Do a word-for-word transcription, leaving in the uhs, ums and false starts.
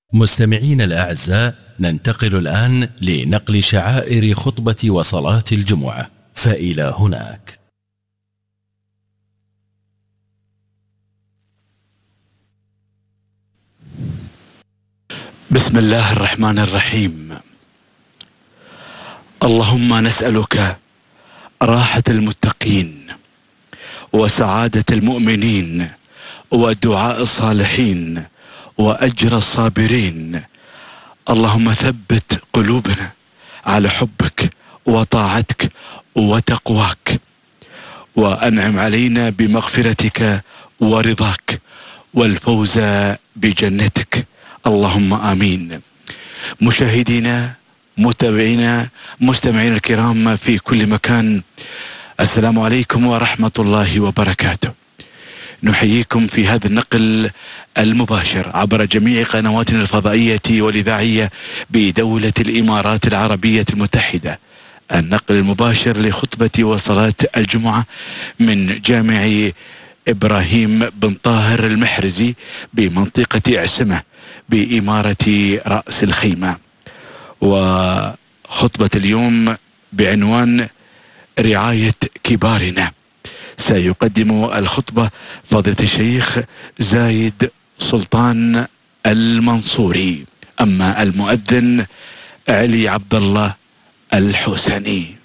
مستمعين الأعزاء، ننتقل الآن لنقل شعائر خطبة وصلاة الجمعة، فإلى هناك. بسم الله الرحمن الرحيم. اللهم نسألك راحة المتقين وسعادة المؤمنين ودعاء الصالحين وأجر الصابرين. اللهم ثبت قلوبنا على حبك وطاعتك وتقواك، وأنعم علينا بمغفرتك ورضاك والفوز بجنتك، اللهم آمين. مشاهدينا متابعينا مستمعين الكرام في كل مكان، السلام عليكم ورحمة الله وبركاته. نحييكم في هذا النقل المباشر عبر جميع قنواتنا الفضائية والإذاعية بدولة الإمارات العربية المتحدة. النقل المباشر لخطبة وصلاة الجمعة من جامع إبراهيم بن طاهر المحرزي بمنطقة عسمة بإمارة رأس الخيمة. وخطبة اليوم بعنوان رعاية كبارنا. سيقدم الخطبة فضيلة الشيخ زايد سلطان المنصوري، أما المؤذن علي عبد الله الحسني.